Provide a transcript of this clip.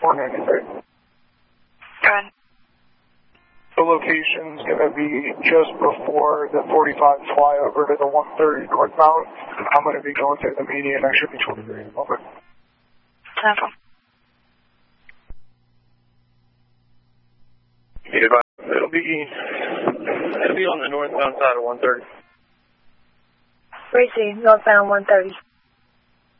493. Good. The location's going to be just before the 45 flyover to the 130 northbound. I'm going to be going to the median. I should be 23 in a moment. Simple. It'll be on the northbound side of 130. Racy, northbound 130.